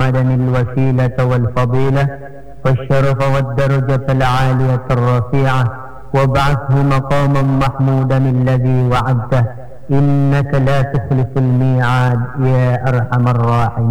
محمدا الوسيلة والفضيلة والشرف والدرجة العالية الرفيعة، وابعثه مقاما محمودا الذي وعدته، إنك لا تخلف الميعاد يا أرحم الراحمين.